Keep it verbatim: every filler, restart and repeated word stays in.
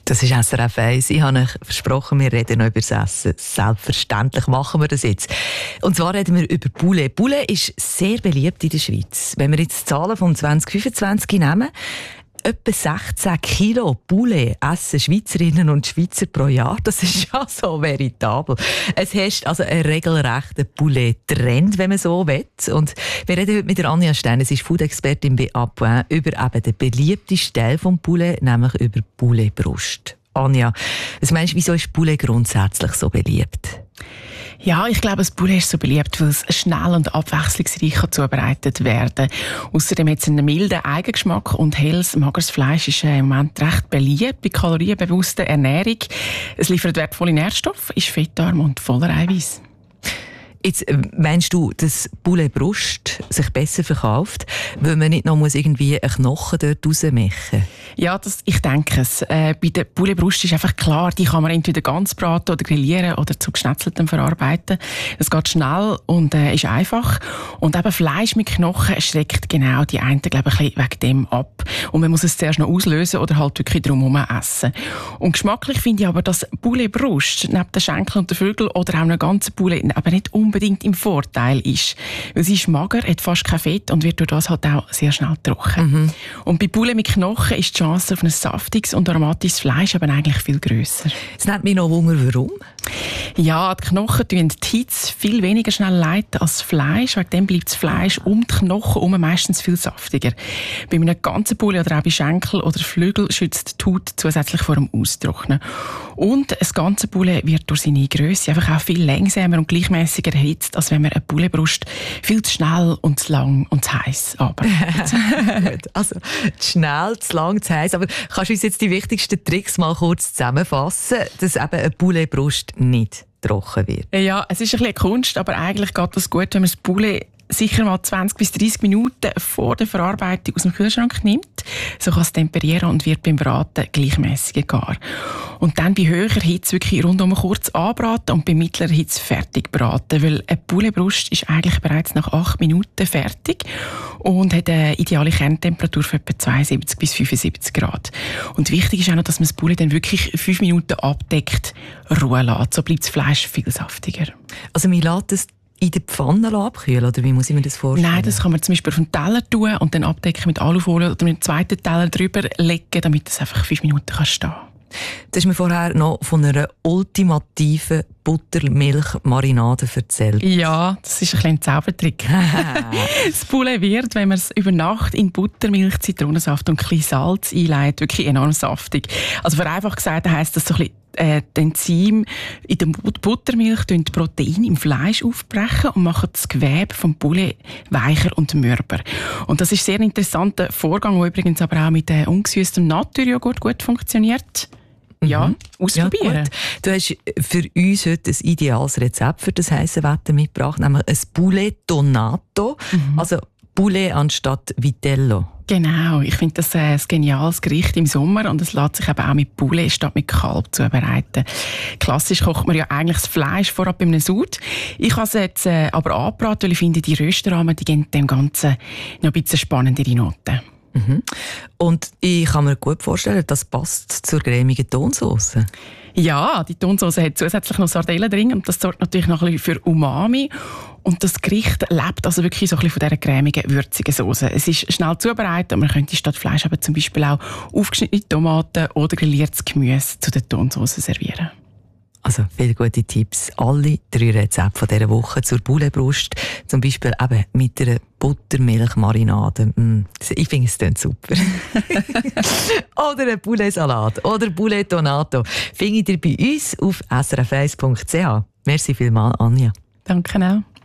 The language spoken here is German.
Das ist S R F eins. Ich habe euch versprochen, wir reden noch über das Essen. Selbstverständlich machen wir das jetzt. Und zwar reden wir über Poulet. Poulet ist sehr beliebt in der Schweiz. Wenn wir jetzt die Zahlen von zwanzig fünfundzwanzig nehmen, etwa sechzehn Kilo Poulet essen Schweizerinnen und Schweizer pro Jahr. Das ist ja so veritabel. Es herrscht also ein regelrechter Poulet-Trend, wenn man so will. Und wir reden heute mit der Anja Stein, sie ist Food-Expertin bei Apoin, über eben den beliebtesten Teil des Poulet, nämlich über Poulet-Brust. Anja, was meinst du, wieso ist Poulet grundsätzlich so beliebt? Ja, ich glaube, das Poulet ist so beliebt, weil es schnell und abwechslungsreich zubereitet werden kann. Außerdem hat es einen milden Eigengeschmack und helles, mageres Fleisch ist im Moment recht beliebt bei kalorienbewusster Ernährung. Es liefert wertvolle Nährstoffe, ist fettarm und voller Eiweiß. Jetzt meinst du, dass Poulet-Brust sich besser verkauft, weil man nicht noch muss irgendwie einen Knochen dort rausmachen muss? Ja, das, ich denke es. Äh, bei der Poulet-Brust ist einfach klar, die kann man entweder ganz braten oder grillieren oder zu geschnetzeltem verarbeiten. Es geht schnell und äh, ist einfach. Und eben Fleisch mit Knochen schreckt genau die einen, glaube ich, wegen dem ab. Und man muss es zuerst noch auslösen oder halt wirklich drumherum essen. Und geschmacklich finde ich aber, dass Poulet-Brust neben den Schenkel und den Flügel oder auch einem ganzen Poulet aber nicht unbedingt im Vorteil ist. Weil sie ist mager, hat fast kein Fett und wird durch das halt auch sehr schnell trocken. Mhm. Und bei Poulet mit Knochen ist die Chance auf ein saftiges und aromatisches Fleisch aber eigentlich viel grösser. Es nimmt mich noch Wunder, warum? Ja, die Knochen tun die Hitze viel weniger schnell leiten als das Fleisch. Wegen dem bleibt das Fleisch um die Knochen herum meistens viel saftiger. Bei einem ganzen Poulet oder auch bei Schenkel oder Flügel schützt die Haut zusätzlich vor dem Austrocknen. Und das ganze Poulet wird durch seine Grösse einfach auch viel langsamer und gleichmäßiger erhitzt, als wenn man eine Pouletbrust viel zu schnell und zu lang und zu heiß arbeitet. Also zu schnell, zu lang, zu heiß. Aber kannst du uns jetzt die wichtigsten Tricks mal kurz zusammenfassen, dass eben eine Pouletbrust nicht trocken wird? Ja, es ist ein bisschen Kunst, aber eigentlich geht das gut, wenn man das Poulet sicher mal zwanzig bis dreißig Minuten vor der Verarbeitung aus dem Kühlschrank nimmt. So kann es temperieren und wird beim Braten gleichmäßiger gar. Und dann bei höherer Hitze wirklich rundum kurz anbraten und bei mittlerer Hitze fertig braten. Weil eine Pouletbrust ist eigentlich bereits nach acht Minuten fertig und hat eine ideale Kerntemperatur von etwa zweiundsiebzig bis fünfundsiebzig Grad. Und wichtig ist auch noch, dass man das Poulet dann wirklich fünf Minuten abdeckt, Ruhe lässt. So bleibt das Fleisch viel saftiger. Also man lässt es in der Pfanne abkühlen, oder wie muss ich mir das vorstellen? Nein, das kann man zum Beispiel auf den Teller tun und dann abdecken mit Alufolie oder mit einem zweiten Teller drüber legen, damit es einfach fünf Minuten kann stehen kann. Du hast mir vorher noch von einer ultimativen Buttermilch-Marinade erzählt. Ja, das ist ein kleiner Zaubertrick. Das Poulet wird, wenn man es über Nacht in Buttermilch, Zitronensaft und ein bisschen Salz einlegt, wirklich enorm saftig. Also vereinfacht gesagt heisst das so ein bisschen, äh, die Enzyme in der Buttermilch die Proteine im Fleisch aufbrechen und machen das Gewebe vom Poulet weicher und mürber. Und das ist ein sehr interessanter Vorgang, der übrigens aber auch mit äh, ungesüßtem Naturjoghurt gut funktioniert. Ja, mhm. ausprobieren. Ja, du hast für uns heute ein ideales Rezept für das heisse Wetter mitgebracht, nämlich ein Poulet Donato, mhm. also Poulet anstatt Vitello. Genau, ich finde das ein geniales Gericht im Sommer und es lässt sich eben auch mit Poulet statt mit Kalb zubereiten. Klassisch kocht man ja eigentlich das Fleisch vorab bei einem Sud. Ich habe es jetzt äh, aber angebraten, weil ich finde, die Röstaromen, die geben dem Ganzen noch ein bisschen spannendere Noten. Mhm. Und ich kann mir gut vorstellen, das passt zur cremigen Tonsauce. Ja, die Tonsauce hat zusätzlich noch Sardellen drin und das sorgt natürlich noch ein bisschen für Umami. Und das Gericht lebt also wirklich so ein bisschen von dieser cremigen, würzigen Sauce. Es ist schnell zubereitet und man könnte statt Fleisch aber zum Beispiel auch aufgeschnittene Tomaten oder grilliertes Gemüse zu der Tonsauce servieren. Also viele gute Tipps. Alle drei Rezepte von dieser Woche zur Pouletbrust. Zum Beispiel eben mit einer Buttermilchmarinade. Mm, ich finde es klingt super. Oder ein Poulet-Salat oder Poulet Donato. Findet ihr bei uns auf s r f eins punkt c h. Merci vielmals, Anja. Danke auch.